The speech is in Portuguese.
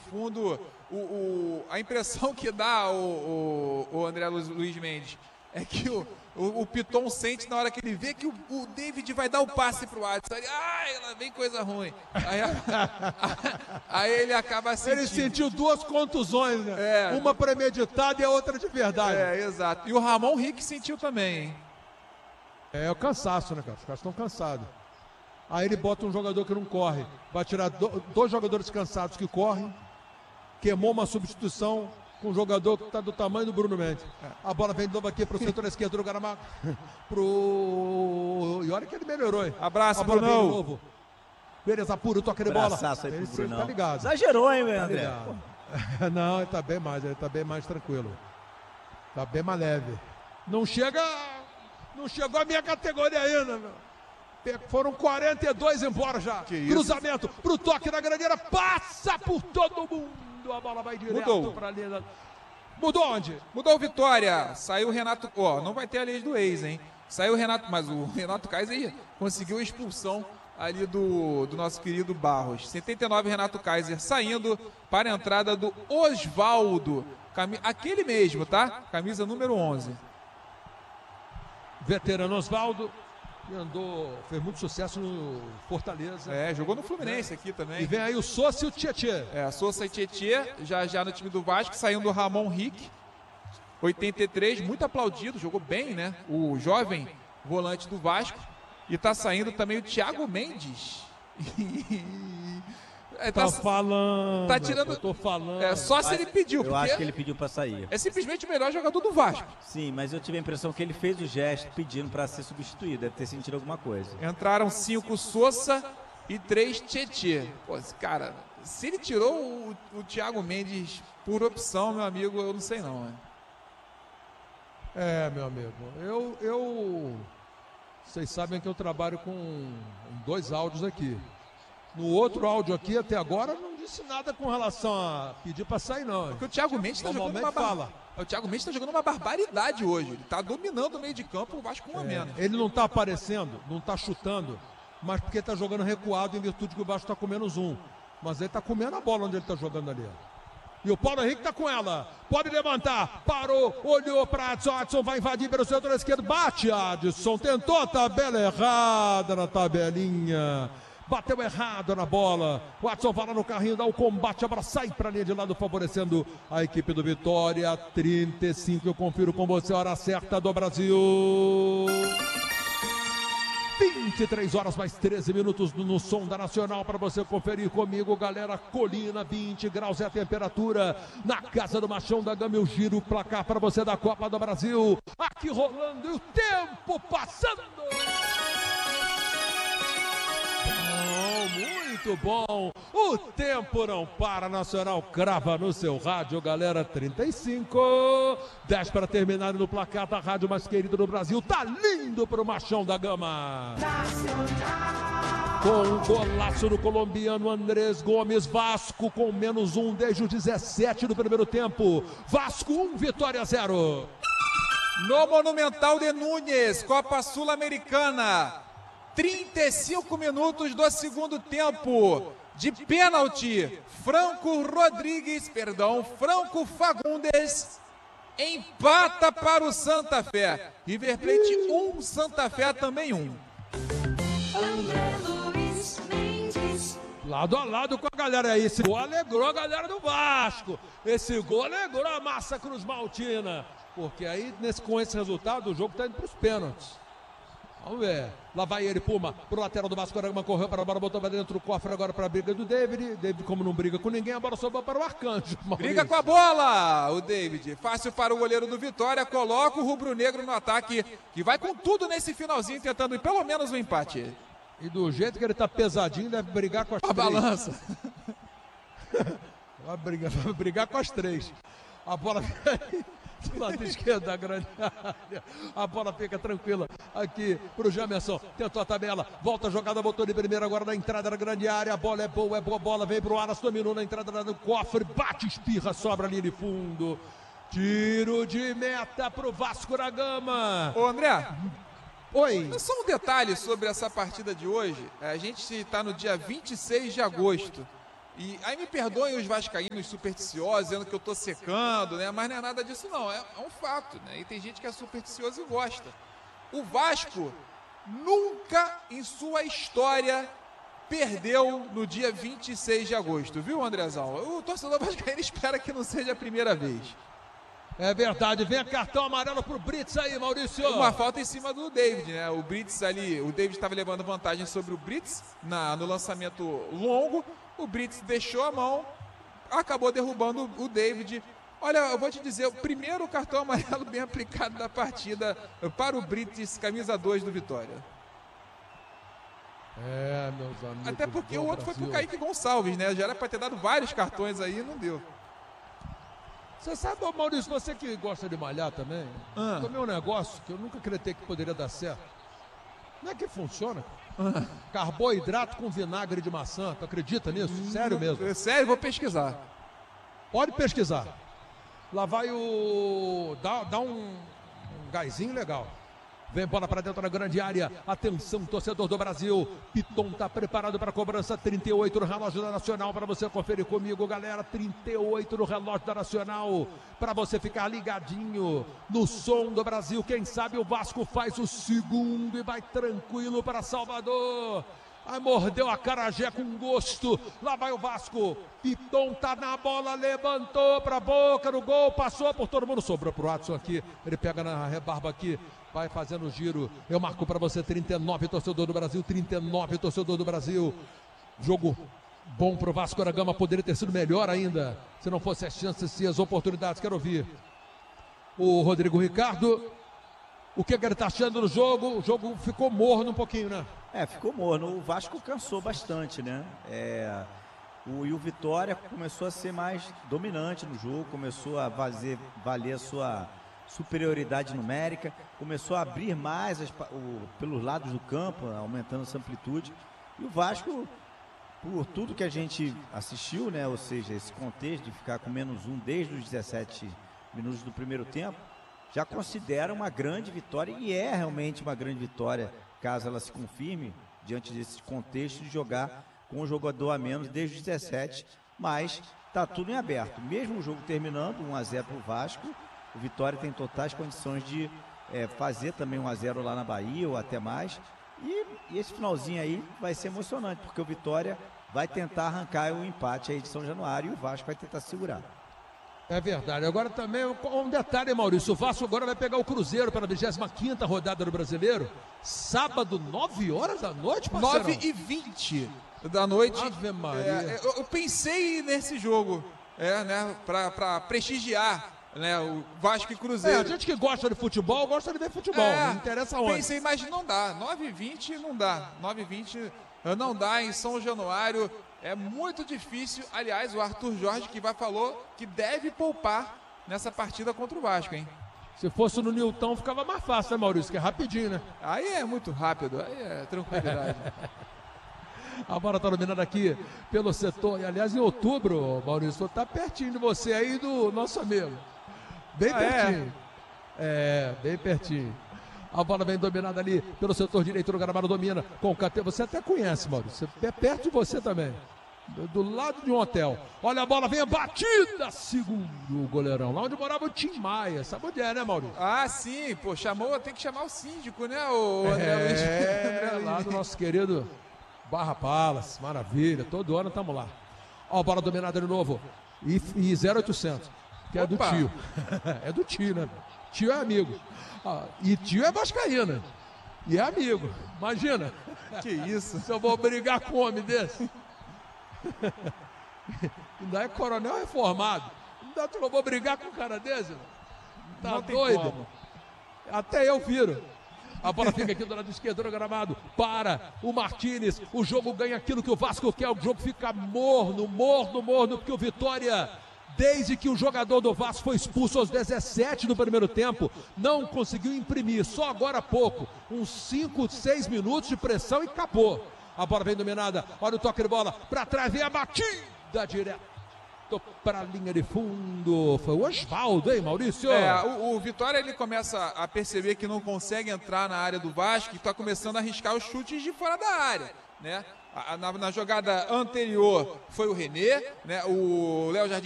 fundo, a impressão que dá o André Luiz Mendes é que o Piton sente na hora que ele vê que o David vai dar o passe pro Adson. Lá vem coisa ruim. Aí ele acaba sentindo. Ele sentiu 2 contusões, né? Uma premeditada e a outra de verdade. Exato. E o Ramon Rick sentiu também, hein? É o cansaço, né, cara? Os caras estão cansados. Aí ele bota um jogador que não corre. Vai tirar 2 jogadores cansados que correm. Queimou uma substituição com um jogador que está do tamanho do Bruno Mendes. A bola vem de novo aqui para o setor esquerdo do Garamar. E olha que ele melhorou, hein? Abraço, a bola Bruno. vem de novo. Beleza, apuro, toque de bola. Aí pro Ele tá ligado. Exagerou, hein, meu André? Não, ele tá bem mais tranquilo. Tá bem mais leve. Não chegou a minha categoria ainda, meu. Foram 42 embora já. Cruzamento pro toque na grandeira. Passa por todo mundo. A bola vai direto para a linha. Mudou onde? Mudou o Vitória. Saiu o Renato. Não vai ter a lei do ex, hein? Saiu o Renato, mas o Renato Kaiser conseguiu a expulsão ali do nosso querido Barros. 79, Renato Kaiser saindo para a entrada do Osvaldo. Aquele mesmo, tá? Camisa número 11. Veterano Osvaldo. Fez muito sucesso no Fortaleza. Jogou no Fluminense aqui também. E vem aí o Sousa e o Tietê. Sousa e Tietê, já no time do Vasco, saindo do Ramon Rick. 83, muito aplaudido, jogou bem, né? O jovem volante do Vasco. E tá saindo também o Thiago Mendes. Falando. Tá tirando. Eu tô falando. Só se ele pediu. Eu acho que ele pediu para sair. É simplesmente o melhor jogador do Vasco. Sim, mas eu tive a impressão que ele fez o gesto pedindo para ser substituído. Deve ter sentido alguma coisa. Entraram 5 Sousa e 3 Tietê. Pô, cara, se ele tirou o Thiago Mendes por opção, meu amigo, eu não sei não, né? Meu amigo, vocês sabem que eu trabalho com 2 áudios aqui. No outro áudio aqui, até agora, não disse nada com relação a pedir para sair, não. Porque o Thiago Mendes está jogando o Thiago Mendes está jogando uma barbaridade hoje. Ele está dominando o meio de campo, o Vasco com um a menos. Ele não está aparecendo, não está chutando, mas porque está jogando recuado em virtude que o Vasco está com -1. Mas ele está comendo a bola onde ele está jogando ali. E o Paulo Henrique está com ela. Pode levantar. Parou. Olhou para Adson. Adson vai invadir pelo setor esquerdo. Bate Adson. Tentou a tabela errada na tabelinha. Bateu errado na bola. O Adson vai lá no carrinho, dá o combate. A bola sai para a linha de lado, favorecendo a equipe do Vitória. 35, eu confiro com você. Hora certa do Brasil. 23 horas mais 13 minutos no som da Nacional para você conferir comigo, galera. Colina, 20 graus é a temperatura na casa do Machão da Gama. Eu giro o placar para você da Copa do Brasil. Aqui rolando e o tempo passando. Muito bom. O tempo não para. Nacional crava no seu rádio, galera. 35. 10 para terminar no placar da rádio mais querida do Brasil. Tá lindo pro Machão da Gama. Com o golaço do colombiano Andrés Gomes. Vasco com -1 desde o 17 do primeiro tempo. Vasco 1, Vitória 0. No Monumental de Núñez, Copa Sul-Americana. 35 minutos do segundo tempo. De pênalti, Franco Fagundes empata para o Santa Fé. River Plate 1, Santa Fé também 1. Lado a lado com a galera aí. Esse gol alegrou a galera do Vasco. Esse gol alegrou a massa Cruz Maltina. Porque aí, com esse resultado, o jogo está indo para os pênaltis. Vamos ver. Lá vai ele, Puma, pro lateral do Vasco. Aragama correu para a bola, botou para dentro do cofre agora para a briga do David. David, como não briga com ninguém, a bola sobrou para o Arcanjo. Briga com a bola, o David. Fácil para o goleiro do Vitória. Coloca o rubro-negro no ataque, que vai com tudo nesse finalzinho, tentando pelo menos um empate. E do jeito que ele tá pesadinho, deve brigar com as três. Balança. Vai brigar com as 3. A bola do lado esquerdo da grande área. A bola fica tranquila aqui pro Jamerson. Tentou a tabela, volta a jogada, botou de primeira agora na entrada da grande área. A bola é boa bola, vem pro Aras, dominou na entrada do cofre, bate, espirra, sobra ali de fundo. Tiro de meta pro Vasco da Gama. Ô André, oi. Só um detalhe sobre essa partida de hoje. A gente está no dia 26 de agosto. E aí me perdoem os vascaínos supersticiosos, dizendo que eu tô secando, né? Mas não é nada disso não, é um fato, né? E tem gente que é supersticioso e gosta. O Vasco nunca em sua história perdeu no dia 26 de agosto, viu, Andrezão? O torcedor vascaíno espera que não seja a primeira vez. É verdade, vem cartão amarelo pro Brits aí, Maurício. Uma falta em cima do David, né? O Brits ali, o David estava levando vantagem sobre o Brits no lançamento longo. O Brits deixou a mão, acabou derrubando o David. Olha, eu vou te dizer, o primeiro cartão amarelo bem aplicado da partida para o Brits, camisa 2 do Vitória. É, meus amigos. Até porque o outro foi pro Kaique Gonçalves, né? Já era para ter dado vários cartões aí e não deu. Você sabe, Maurício, você que gosta de malhar também, tomei um negócio que eu nunca acreditei que poderia dar certo. Não é que funciona? Carboidrato com vinagre de maçã, tu acredita nisso? Sério mesmo? Sério, vou pesquisar. Pode pesquisar. Lá vai dá um gásinho legal. Vem bola para dentro da grande área. Atenção, torcedor do Brasil. Piton tá preparado para a cobrança. 38 no relógio da Nacional. Para você conferir comigo, galera. 38 no relógio da Nacional. Para você ficar ligadinho no som do Brasil. Quem sabe o Vasco faz o segundo e vai tranquilo para Salvador. Aí mordeu a acarajé com gosto. Lá vai o Vasco. Piton tá na bola, levantou pra boca no gol, passou por todo mundo, sobrou pro Watson aqui. Ele pega na rebarba aqui, vai fazendo o giro. Eu marco pra você 39, torcedor do Brasil. 39, torcedor do Brasil. Jogo bom pro Vasco da Gama, poderia ter sido melhor ainda, se não fosse as chances e as oportunidades. Quero ouvir o Rodrigo Ricardo. O que ele tá achando do jogo? O jogo ficou morno um pouquinho, né? Ficou morno. O Vasco cansou bastante, né? E o Vitória começou a ser mais dominante no jogo, começou a valer a sua superioridade numérica, começou a abrir mais pelos lados do campo, aumentando essa amplitude. E o Vasco, por tudo que a gente assistiu, né? Ou seja, esse contexto de ficar com -1 desde os 17 minutos do primeiro tempo, já considera uma grande vitória, e é realmente uma grande vitória, caso ela se confirme, diante desse contexto de jogar com um jogador a menos desde os 17, mas está tudo em aberto. Mesmo o jogo terminando 1-0 para o Vasco, o Vitória tem totais condições de fazer também 1-0 lá na Bahia ou até mais, e esse finalzinho aí vai ser emocionante, porque o Vitória vai tentar arrancar o empate aí de São Januário e o Vasco vai tentar segurar. É verdade. Agora também um detalhe, Maurício. O Vasco agora vai pegar o Cruzeiro para a 25ª rodada do Brasileiro. Sábado, 9 horas da noite, parceirão. 9h20 da noite. Ave Maria. Eu pensei nesse jogo, né, para prestigiar, né, o Vasco e Cruzeiro. A gente que gosta de futebol, gosta de ver futebol. Não interessa onde. Pensei, mas não dá. 9h20 não dá. 9h20 não dá em São Januário. É muito difícil. Aliás, o Arthur Jorge falou que deve poupar nessa partida contra o Vasco, hein? Se fosse no Nilton, ficava mais fácil, né, Maurício? Que é rapidinho, né? Aí é muito rápido, aí é tranquilidade. A bola está dominada aqui pelo setor. E, aliás, em outubro, Maurício, está pertinho de você aí, do nosso amigo. Bem pertinho. Bem pertinho. A bola vem dominada ali pelo setor direito do gramado, domina com o KT. Você até conhece, Maurício. É perto de você também. Do lado de um hotel. Olha a bola, vem a batida. Segundo o goleirão. Lá onde morava o Tim Maia. Sabe onde é, né, Maurício? Ah, sim. Pô, tem que chamar o síndico, né, o André Luiz? André Luiz. Lá do nosso querido Barra Palace. Maravilha. Todo ano estamos lá. Ó, a bola dominada de novo. E 0800. Que é do tio. É do tio, né? Tio é amigo. E tio é vascaína. E é amigo. Imagina. Que isso? Se eu vou brigar com um homem desse. Ainda é coronel reformado. Ainda tu não vou brigar com um cara desse? Tá não doido? Como. Até eu viro. A bola fica aqui do lado esquerdo do gramado. Para o Martínez. O jogo ganha aquilo que o Vasco quer. O jogo fica morno, porque o Vitória, desde que o jogador do Vasco foi expulso aos 17 do primeiro tempo, não conseguiu imprimir. Só agora há pouco, uns 5, 6 minutos de pressão e acabou. A bola vem dominada, olha o toque de bola, para trás vem a batida direto para a linha de fundo. Foi o Osvaldo, hein, Maurício? O Vitória, ele começa a perceber que não consegue entrar na área do Vasco e está começando a arriscar os chutes de fora da área, né? Na jogada anterior foi o René, né? O Léo Jardim